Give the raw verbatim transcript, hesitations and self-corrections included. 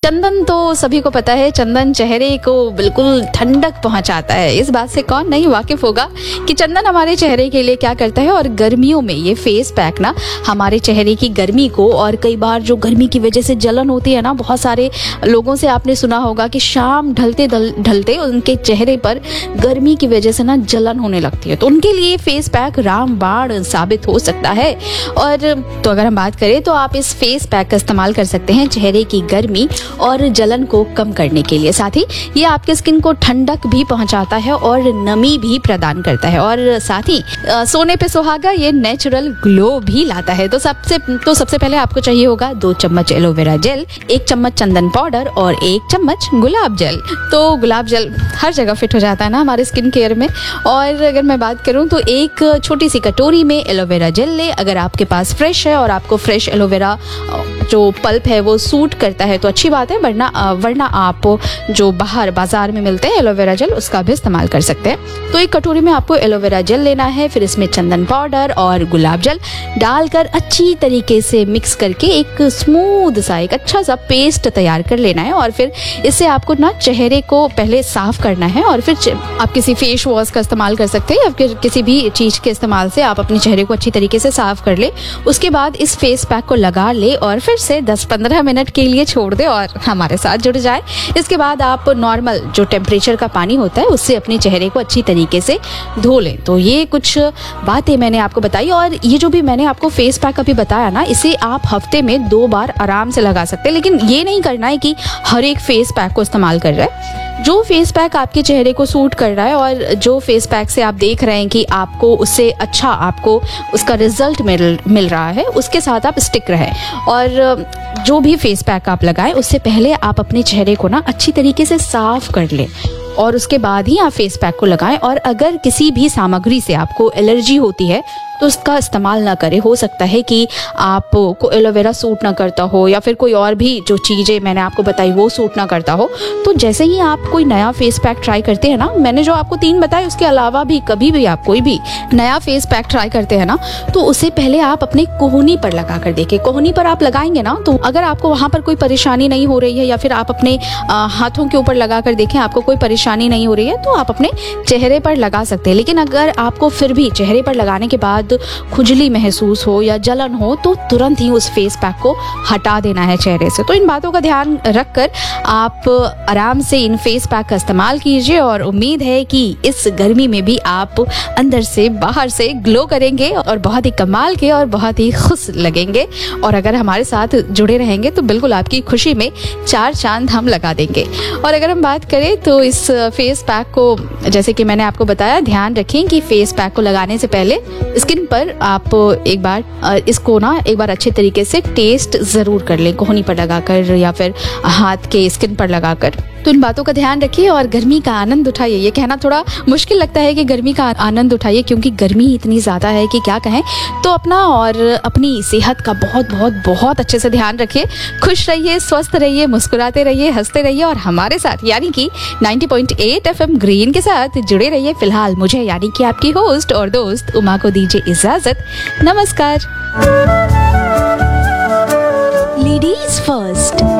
चंदन तो सभी को पता है, चंदन चेहरे को बिल्कुल ठंडक पहुंचाता है। इस बात से कौन नहीं वाकिफ होगा कि चंदन हमारे चेहरे के लिए क्या करता है। और गर्मियों में ये फेस पैक ना हमारे चेहरे की गर्मी को, और कई बार जो गर्मी की वजह से जलन होती है ना, बहुत सारे लोगों से आपने सुना होगा कि शाम ढलते ढलते उनके चेहरे पर गर्मी की वजह से ना जलन होने लगती है, तो उनके लिए फेस पैक रामबाण साबित हो सकता है। और तो अगर हम बात करें तो आप इस फेस पैक का इस्तेमाल कर सकते हैं चेहरे की गर्मी और जलन को कम करने के लिए। साथ ही ये आपके स्किन को ठंडक भी पहुंचाता है और नमी भी प्रदान करता है, और साथ ही सोने पे सुहागा ये नेचुरल ग्लो भी लाता है। तो सबसे तो सबसे पहले आपको चाहिए होगा दो चम्मच एलोवेरा जेल, एक चम्मच चंदन पाउडर और एक चम्मच गुलाब जल। तो गुलाब जल हर जगह फिट हो जाता है ना हमारे स्किन केयर में। और अगर मैं बात करूं तो एक छोटी सी कटोरी में एलोवेरा जेल ले। अगर आपके पास फ्रेश है और आपको फ्रेश एलोवेरा जो पल्प है वो सूट करता है तो अच्छी बात है, वरना वरना आप जो बाहर बाजार में मिलते हैं एलोवेरा जेल उसका भी इस्तेमाल कर सकते हैं। तो एक कटोरी में आपको एलोवेरा जेल लेना है, फिर इसमें चंदन पाउडर और गुलाब जल डालकर अच्छी तरीके से मिक्स करके एक स्मूथ सा एक अच्छा सा पेस्ट तैयार कर लेना है। और फिर इससे आपको ना चेहरे को पहले साफ करना है, और फिर आप किसी फेस वॉश का इस्तेमाल कर सकते हैं या फिर किसी भी चीज के इस्तेमाल से आप अपने चेहरे को अच्छी तरीके से साफ कर ले। उसके बाद इस फेस पैक को लगा ले और फिर से दस पंद्रह मिनट के लिए छोड़ दे और हमारे साथ जुड़ जाए। इसके बाद आप नॉर्मल जो टेम्परेचर का पानी होता है उससे अपने चेहरे को अच्छी तरीके से धो लें। तो ये कुछ बातें मैंने आपको बताई, और ये जो भी मैंने आपको फेस पैक अभी बताया ना, इसे आप हफ्ते में दो बार आराम से लगा सकते हैं। लेकिन ये नहीं करना है कि हर एक फेस पैक को इस्तेमाल कर रहा है। जो फेस पैक आपके चेहरे को सूट कर रहा है और जो फेस पैक से आप देख रहे हैं कि आपको उससे अच्छा आपको उसका रिजल्ट मिल मिल रहा है, उसके साथ आप स्टिक रहें। और जो भी फेस पैक आप लगाएं उससे पहले आप अपने चेहरे को ना अच्छी तरीके से साफ कर लें और उसके बाद ही आप फेस पैक को लगाएं। और अगर किसी भी सामग्री से आपको एलर्जी होती है तो उसका इस्तेमाल ना करें। हो सकता है कि आपको एलोवेरा सूट ना करता हो या फिर कोई और भी जो चीज़ें मैंने आपको बताई वो सूट ना करता हो। तो जैसे ही आप कोई नया फेस पैक ट्राई करते हैं ना, मैंने जो आपको तीन बताए उसके अलावा भी कभी भी आप कोई भी नया फेस पैक ट्राई करते हैं ना, तो उससे पहले आप अपने कोहनी पर लगा कर देखें। कोहनी पर आप लगाएंगे ना, तो अगर आपको वहाँ पर कोई परेशानी नहीं हो रही है या फिर आप अपने आ, हाथों के ऊपर लगा कर देखें, आपको कोई परेशानी नहीं हो रही है, तो आप अपने चेहरे पर लगा सकते हैं। लेकिन अगर आपको फिर भी चेहरे पर लगाने के बाद खुजली महसूस हो या जलन हो तो तुरंत ही उस फेस पैक को हटा देना है चेहरे से। तो इन बातों का ध्यान रखकर आप आराम से इन फेस पैक का इस्तेमाल कीजिए, और उम्मीद है कि इस गर्मी में भी आप अंदर से बाहर से ग्लो करेंगे और बहुत ही कमाल के और बहुत ही खुश लगेंगे। और अगर हमारे साथ जुड़े रहेंगे तो बिल्कुल आपकी खुशी में चार चांद हम लगा देंगे। और अगर हम बात करें तो इस फेस पैक को, जैसे कि मैंने आपको बताया, ध्यान रखें कि फेस पैक को लगाने से पहले स्किन पर आप एक बार इसको ना एक बार अच्छे तरीके से टेस्ट जरूर कर लें, कोहनी पर लगाकर या फिर हाथ के स्किन पर लगाकर। तो इन बातों का ध्यान रखिए और गर्मी का आनंद उठाइए। ये कहना थोड़ा मुश्किल लगता है कि गर्मी का आनंद उठाइए, क्योंकि गर्मी इतनी ज़्यादा है कि क्या कहें। तो अपना और अपनी सेहत का बहुत बहुत बहुत अच्छे से ध्यान रखिए। खुश रहिए, स्वस्थ रहिए, मुस्कुराते रहिए, हंसते रहिए और हमारे साथ यानी कि नब्बे पॉइंट आठ एफएम ग्रीन के साथ जुड़े रहिए। फिलहाल मुझे यानी कि आपकी होस्ट और दोस्त उमा को दीजिए इजाजत। नमस्कार। Ladies first.